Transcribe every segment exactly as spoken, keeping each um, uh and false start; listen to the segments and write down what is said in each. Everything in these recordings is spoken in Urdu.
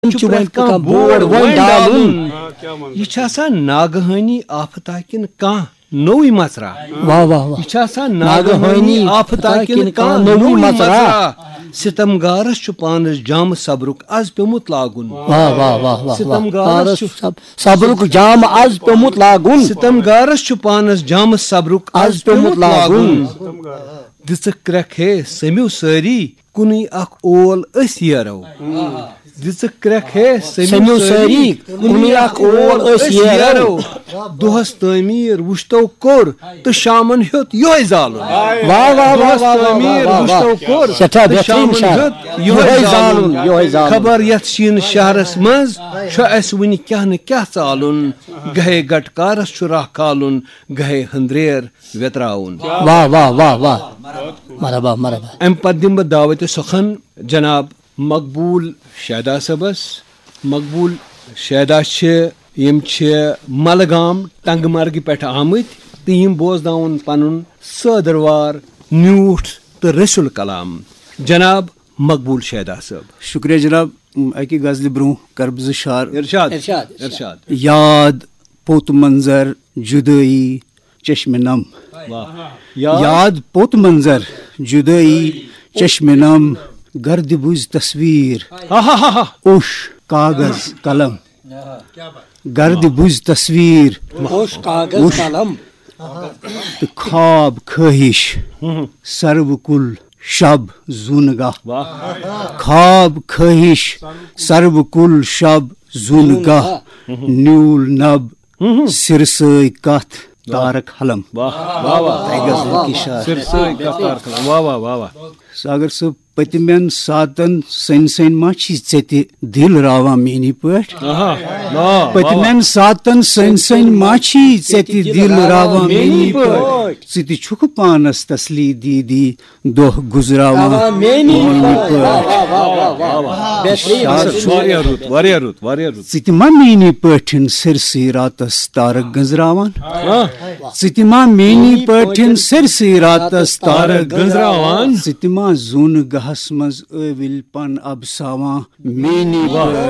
بورڈ یہ ناگہانی آفتہ کن کان نوئی مژرا یہ ناگہانی آفتہ کن کان نوئی مژرا ستمگارس پانس جام صبرک از پیومت لاگن ستمگارس صبرک جام از پیومت لاگن ستمگارس پانس جام صبرک از پیومت لاگن دژک کرکھ ہے سمیو ساری کنی اخ اول اس یرو دژک کرکھ ہے سمیو ساری کنی اخ اول اس یرو دہس تعمیر وشتو کور تو شامن ہیوت یہ زالن واہ واہ دہس تعمیر وشتو کور تو شامن ہیوت یہ زالن خبر یت شین شہرس مز چھ اس ون کیا نہ کیا ژالن گہے گٹکارس چھ راہ کالن گہے ہندریر وتراون واہ واہ واہ واہ مرحبا مرحبا ام پتہ دم بہ دعوت سخن جناب مقبول شیدا صبس مقبول شیدا چھ یم چھ ملگام ٹنگ مرگ پہ آمت تو یم بوزناون پنن صدروار میوٹھ تو رسول کلام جناب مقبول شیدا صاحب. شکریہ جناب. اکی غزل برو کرب ز شار ارشاد ارشاد یاد پوت منظر جدائی چشم نم یاد پوت منظر جدائی چشم نم گرد بوز تصویر اوش کاغذ قلم گرد بوز تصویر اوش کاغذ قلم خواب خواہش سرو کل شب زونگاہ خواب خواہش سرو کل شب زونگاہ نیول نب سرسائی کتھ تارک حلم. ساگر صاحب پتمین ساتن سن سن ما چھ ژت دل راوا میانی پٹ پتمین ساتن سن سن ما چھ ژت دل راوا میانی پٹ ژت چھک پانس تسلی دی دی دہ گزراوا میانی پٹ ژت ما میانی پٹن سرسی راتس تارک گنزراوان ژت ما میانی پٹن سرسی راتس تارک گنزراوان ژت ما زون گہس مز اول پن ابساوان میانی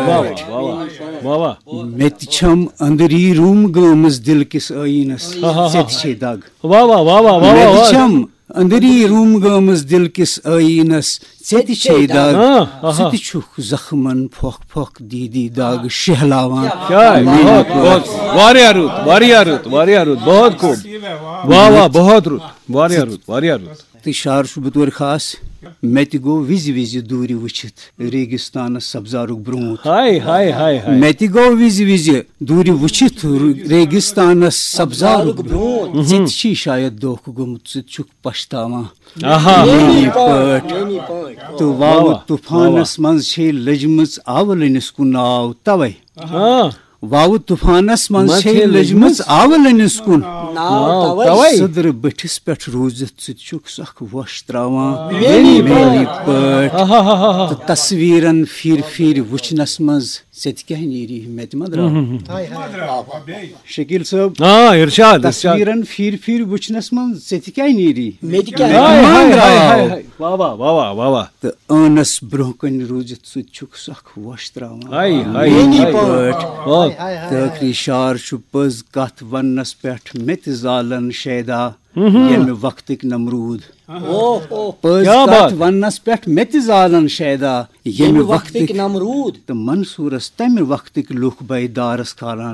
مت چھم اندری روم گمز دل کس آئینس ژت چھ دگ مت چھم اندری روم گمز دل کس آئینس ژت چھ دگ ژت چھک زخمن پھوک پھوک دیدی داغ شہلاوان. واریاہ رت واریاہ رت واریاہ رت بہت خوب واہ واہ بہت رت واریاہ رت واریاہ رت. تو شعر بطور خاص مے تہ گو وز وز دور وچھت ریگستانس سبزارک برونت مے تہ گو وز وز دور وچھت ریگستانس سبزارک برونت ژت چھی شاید دھوکہ گومت ژت چھک پشتاوان میانی پٹ تو واو طوفانس منز چھ لجمژ آولنس کن ناو توے واو طوفانس منز چھ لجمژ آولنس کن صدر بٹھس پہ روزت ژت چھک سخ وش تراوان میانی پٹ تصویرن پھر پھر وچھنس مز ژت کیا نیری مے تہ مدرا شکیل صاحب ارشاد تصویرن پھر پھر وچھنس مز ژت کیا نیری واہ واہ واہ واہ واہ تو ٲنس برونٛہہ کن روزت ژت چھک سخ وش تراوان میانی پٹ ٲخری شعر چھ پٔز کتھ وننس پٮ۪ٹھ مےٚ تہِ زالن شیدا ییٚمہِ وقتٕکۍ نمروٗد پٔز کتھ وننس پٮ۪ٹھ مےٚ تہِ زالن شیدا ییٚمہِ وقتٕکۍ نمروٗد تہٕ منصوٗرس تمہِ وقتٕکۍ لُکھ بیدارس کھالان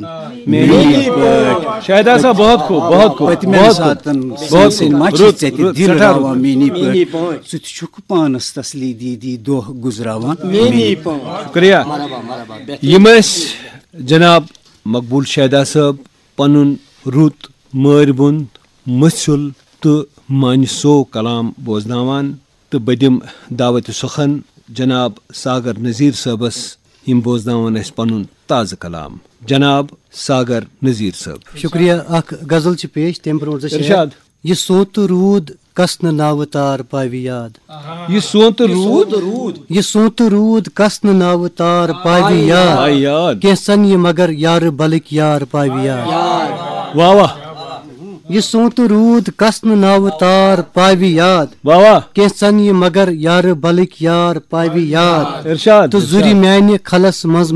شیدا صاحب بہت خوب بہت خوب پٔتمٮ۪ن ساتن سٕنٛدۍ ما چھِ ژےٚ دل راوان میانی پٲٹھۍ ژٕ تہِ چھُکھ پانس تسلی دیدی دۄہ گُزراوان میانی پٲٹھۍ. شکریہ. یم ٲسۍ جناب مقبول شیدا صٲب پنن رُت مٲرۍ بُن مٔسِل تہٕ مانہِ سو کلام بوزناوان تہٕ بہٕ دِمہٕ دعوتِ سخن جناب ساگر نذیر صٲبس یم بوزناوان اَسہِ پنُن تازٕ کلام. جناب ساگر نذیر صٲب. شکریہ. اکھ غزل چھ پیش تمہ برونٛٹھ ارشاد. یہ سونتہ روٗد کس نہٕ ناوٕ تار پاوِ یاد یہ سونتہ روٗد یہ سونتہ روٗد کس نہٕ ناوٕ تار پاوِ یاد کینٛژن یہ مگر یارٕ بلٕکۍ یار پاوِ یاد. واہ واہ یہ سونت رود کس نہ ناو تار پاوی یاد واہ واہ کینژن یہ مگر یار بلک یار پاوی یاد ارشاد تو زوری میانہ خلس مز